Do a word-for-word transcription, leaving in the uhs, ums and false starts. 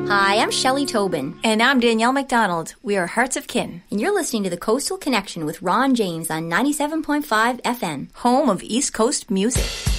Hi, I'm Shelley Tobin. And I'm Danielle McDonald. We are Hearts of Kin. And you're listening to The Coastal Connection with Ron James on ninety-seven point five F M. Home of East Coast music.